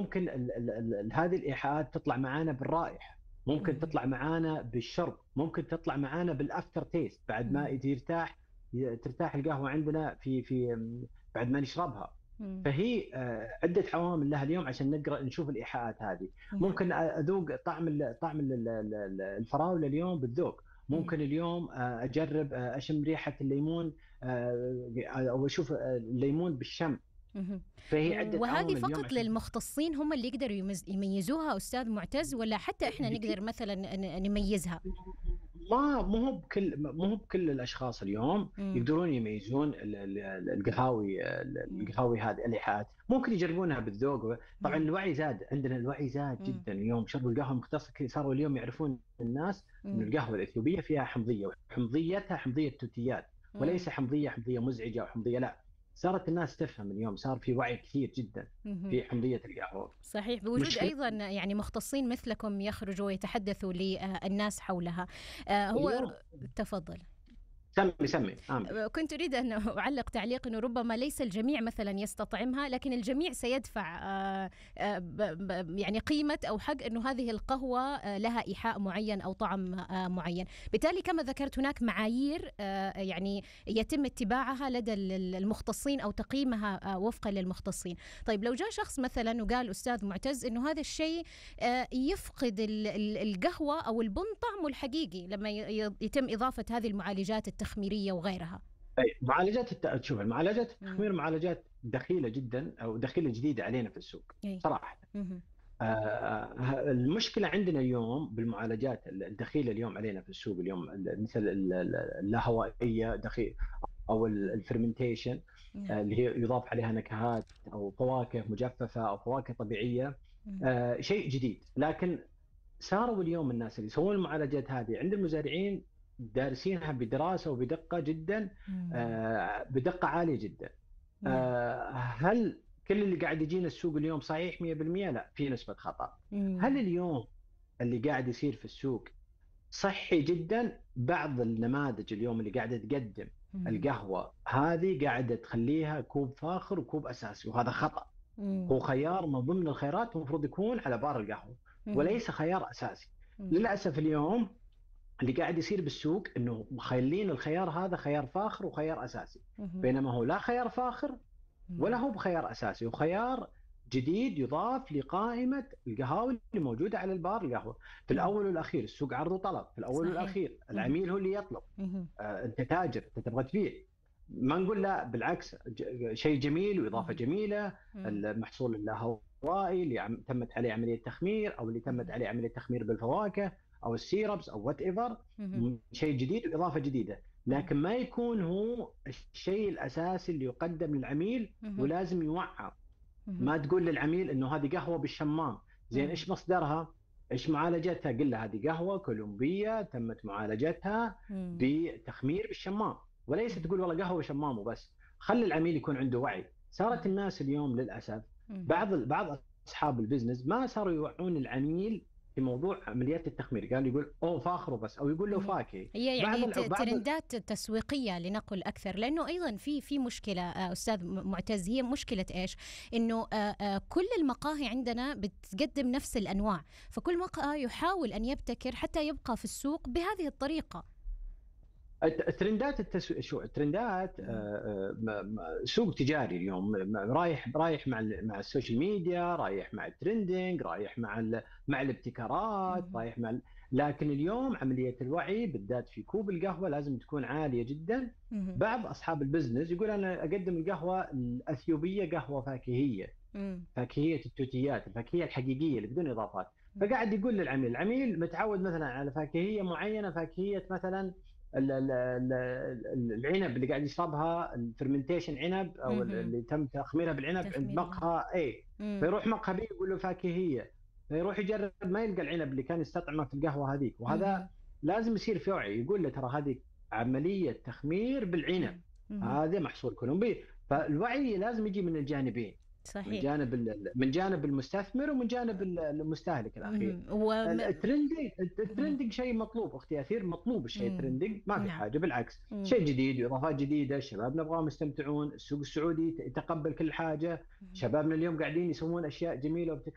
ممكن هذه الإيحاءات تطلع معانا بالرائحة، ممكن تطلع معانا بالشرب، ممكن تطلع معانا بالأفتر تيست بعد ما مم. ترتاح القهوة عندنا في بعد ما نشربها. مم. فهي عدة عوامل لها اليوم عشان نقرأ نشوف الإيحاءات هذه. نعم. ممكن أذوق طعم الفراولة اليوم بالذوق، مم. ممكن اليوم أجرب أشم ريحة الليمون، أو أشوف الليمون بالشم. مهم. فهي عدة وهذه عوامل اليوم فقط عشان للمختصين هم اللي يقدروا يميزوها أستاذ معتز، ولا حتى إحنا نقدر مثلا نميزها؟ ما مو بكل الاشخاص اليوم مم. يقدرون يميزون مم. القهاوي هذه الايحاءات. ممكن يجربونها بالذوق. طبعا مم. الوعي زاد عندنا، الوعي زاد مم. جدا اليوم. شرب القهوه المختصه صاروا اليوم يعرفون الناس ان مم. القهوه الاثيوبيه فيها حمضيه، وحمضيتها حمضيه توتيات، مم. وليس حمضيه مزعجه او حمضيه، لا. صارت الناس تفهم اليوم، صار في وعي كثير جدا مهم. في حمضيه القهوه. صحيح، بوجود مشكله أيضا يعني مختصين مثلكم يخرجوا ويتحدثوا للناس حولها. هو اليوم. تفضل. سمي آمين. كنت أريد أن أعلق تعليق أنه ربما ليس الجميع مثلا يستطعمها، لكن الجميع سيدفع يعني قيمة أو حق أنه هذه القهوة لها إيحاء معين أو طعم معين. بالتالي كما ذكرت هناك معايير يعني يتم اتباعها لدى المختصين أو تقييمها وفقا للمختصين. طيب لو جاء شخص مثلا وقال أستاذ معتز أنه هذا الشيء يفقد القهوة أو البن طعمه الحقيقي لما يتم إضافة هذه المعالجات التخميرية وغيرها. أي شوف، المعالجات مم. التخمير معالجات دخيلة جدا أو دخيلة جديدة علينا في السوق أي. صراحة. مهم. المشكلة عندنا اليوم بالمعالجات الدخيلة اليوم علينا في السوق اليوم، مثل اللاهوائية دخيل، أو الفرمنتيشن، نعم. اللي هي يضاف عليها نكهات أو فواكه مجففة أو فواكه طبيعية. مهم. شيء جديد، لكن صاروا اليوم الناس اللي يسوون المعالجات هذه عند المزارعين دارسينها بدراسة وبدقة جدا، مم. بدقة عالية جدا. نعم. هل كل اللي قاعد يجينا السوق اليوم صحيح 100%؟ لا، في نسبة خطأ. هل مم. اليوم اللي قاعد يصير في السوق صحي جدا؟ بعض النماذج اليوم اللي قاعدة تقدم مم. القهوة هذه قاعدة تخليها كوب فاخر وكوب أساسي، وهذا خطأ. مم. هو خيار من ضمن الخيارات المفروض يكون على بار القهوة، مم. وليس خيار أساسي. مم. للأسف اليوم اللي قاعد يصير بالسوق انه مخلين الخيار هذا خيار فاخر وخيار اساسي، مم. بينما هو لا خيار فاخر ولا مم. هو بخيار اساسي، وخيار جديد يضاف لقائمه القهاوي اللي موجوده على البار القهوه. في مم. الاول والاخير السوق عرض وطلب، في الاول صحيح. والاخير مم. العميل هو اللي يطلب. مم. انت تاجر، انت تبغى تبيع. ما نقول لا، بالعكس، شيء جميل واضافه مم. جميله. مم. المحصول اللاهوائي اللي تمت عليه عمليه تخمير، او اللي تمت مم. عليه عمليه تخمير بالفواكه او السيربس او وات ايفر، مم. شيء جديد واضافه جديده، مم. لكن ما يكون هو الشيء الاساسي اللي يقدم للعميل. مم. ولازم يوعى. مم. ما تقول للعميل انه هذه قهوه بالشمام، زين مم. ايش مصدرها؟ ايش معالجتها؟ قل له هذه قهوه كولومبيه تمت معالجتها مم. بتخمير بالشمام، وليس تقول والله قهوه شمام وبس. خلي العميل يكون عنده وعي. صارت مم. الناس اليوم للاسف، مم. بعض اصحاب البزنس ما صاروا يوعون العميل في موضوع عمليات التخمير. قال يقول اوه فاخر وبس، او يقول له مهم. فاكهي. هي بعض يعني بعض ترندات تسويقية لنقل أكثر، لأنه أيضا في مشكلة أستاذ معتز. هي مشكلة إيش؟ إنه كل المقاهي عندنا بتقدم نفس الأنواع، فكل مقهى يحاول أن يبتكر حتى يبقى في السوق بهذه الطريقة. الترندات شو الترندات؟ مم. سوق تجاري اليوم، رايح مع السوشيال ميديا، رايح مع الترندنج، رايح مع الابتكارات، مم. رايح لكن اليوم عملية الوعي بالذات في كوب القهوة لازم تكون عالية جدا. مم. بعض أصحاب البزنس يقول أنا أقدم القهوة الأثيوبية قهوة فاكهية، مم. فاكهية التوتيات، الفاكهية الحقيقية اللي بدون إضافات. مم. فقاعد يقول للعميل، العميل متعود مثلا على فاكهية معينة، فاكهية مثلا العنب اللي قاعد يشربها الفرمنتيشن عنب، او مم. اللي تم تخميرها بالعنب عند تخمير العنب. مقهى اي. مم. فيروح مقهى بي يقول له فاكهيه، فيروح يجرب ما يلقى العنب اللي كان يستطعمه في القهوه هذيك. مم. وهذا لازم يصير في وعي، يقول له ترى هذه عمليه تخمير بالعنب، مم. مم. هذا محصول كولومبي. فالوعي لازم يجي من الجانبين، صحيح. من جانب المستثمر ومن جانب المستهلك الاخير. مم. الترندنج شيء مطلوب اختي اثير، مطلوب الشيء مم. الترندنج، ما في نعم. حاجه، بالعكس مم. شيء جديد واضافات جديده. الشباب نبغاهم يستمتعون، السوق السعودي يتقبل كل حاجه. شبابنا اليوم قاعدين يسوون اشياء جميله